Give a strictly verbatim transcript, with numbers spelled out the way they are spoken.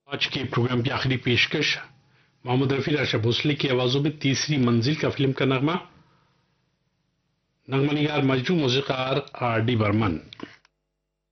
आज के प्रोग्राम की आखिरी पेशकश मोहम्मद रफी आशा भोसले की आवाजों में तीसरी मंजिल का फिल्म का नगमा, नगमा निगार मजनू, मौसीकार आर डी बर्मन।